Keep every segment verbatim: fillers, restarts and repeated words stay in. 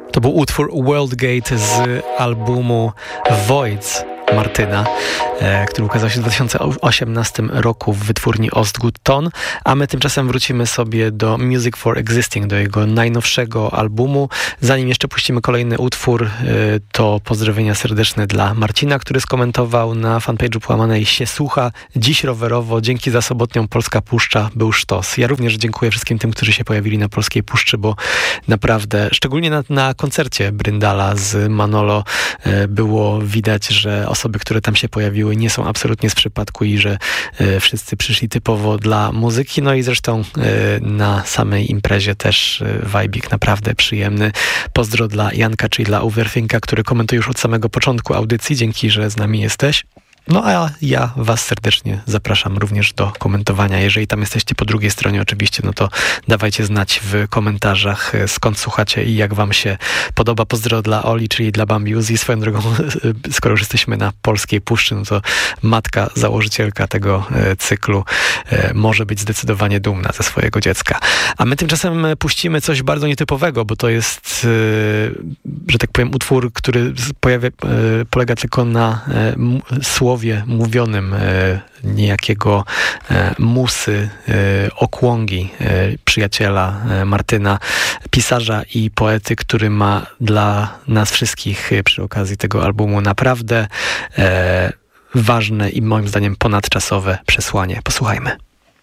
To był utwór Worldgate z albumu Voids Martyna, e, który ukazał się w dwa tysiące osiemnastym roku w wytwórni Ostgut Ton, a my tymczasem wrócimy sobie do Music for Existing, do jego najnowszego albumu. Zanim jeszcze puścimy kolejny utwór, e, to pozdrowienia serdeczne dla Marcina, który skomentował na fanpage'u Połamanej: się słucha, dziś rowerowo, dzięki za sobotnią Polska Puszcza, był sztos. Ja również dziękuję wszystkim tym, którzy się pojawili na Polskiej Puszczy, bo naprawdę, szczególnie na, na koncercie Bryndala z Manolo, e, było widać, że osoby, które tam się pojawiły, nie są absolutnie z przypadku i że e, wszyscy przyszli typowo dla muzyki. No i zresztą e, na samej imprezie też e, wajbik naprawdę przyjemny. Pozdro dla Janka, czyli dla Overthinka, który komentuje już od samego początku audycji. Dzięki, że z nami jesteś. No a ja was serdecznie zapraszam również do komentowania. Jeżeli tam jesteście po drugiej stronie oczywiście, no to dawajcie znać w komentarzach, skąd słuchacie i jak wam się podoba. Pozdro dla Oli, czyli dla Bambi Uzi. Swoją drogą, skoro już jesteśmy na Polskiej Puszczy, no to matka, założycielka tego cyklu może być zdecydowanie dumna ze swojego dziecka. A my tymczasem puścimy coś bardzo nietypowego, bo to jest, że tak powiem, utwór, który pojawia, polega tylko na słowie mówionym e, niejakiego e, Musy e, Okłągi, e, przyjaciela e, Martyna, pisarza i poety, który ma dla nas wszystkich e, przy okazji tego albumu naprawdę e, ważne i moim zdaniem ponadczasowe przesłanie. Posłuchajmy.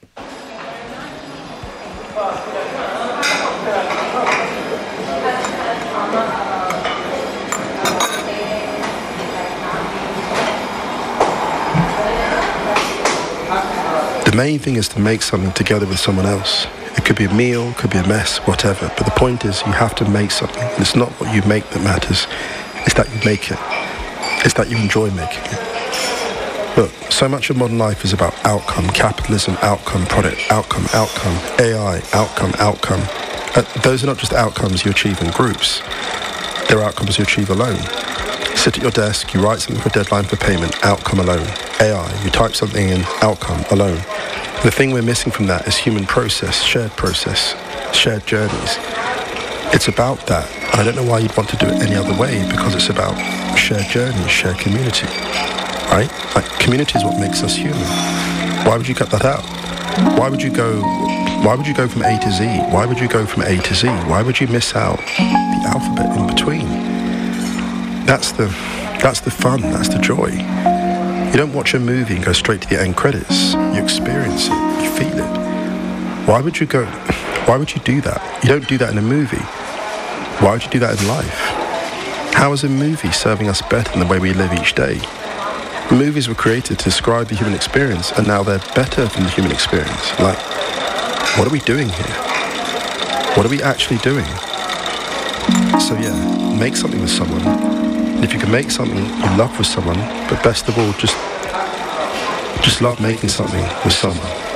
The main thing is to make something together with someone else. It could be a meal, could be a mess, whatever. But the point is you have to make something. And it's not what you make that matters. It's that you make it. It's that you enjoy making it. Look, so much of modern life is about outcome, capitalism, outcome, product, outcome, outcome, A I, outcome, outcome. Uh, those are not just outcomes you achieve in groups. They're outcomes you achieve alone. Sit at your desk, you write something for a deadline for payment, outcome alone. A I, you type something in, outcome alone. The thing we're missing from that is human process, shared process, shared journeys. It's about that. And I don't know why you'd want to do it any other way, because it's about shared journeys, shared community, right? Like, community is what makes us human. Why would you cut that out? Why would you go, why would you go from A to Z? Why would you go from A to Z? Why would you miss out the alphabet in between? That's the, that's the fun, that's the joy. You don't watch a movie and go straight to the end credits. You experience it, you feel it. Why would you go, why would you do that? You don't do that in a movie. Why would you do that in life? How is a movie serving us better than the way we live each day? Movies were created to describe the human experience, and now they're better than the human experience. Like, what are we doing here? What are we actually doing? So yeah, make something with someone. If you can make something you love with someone, but best of all, just just love making something with someone.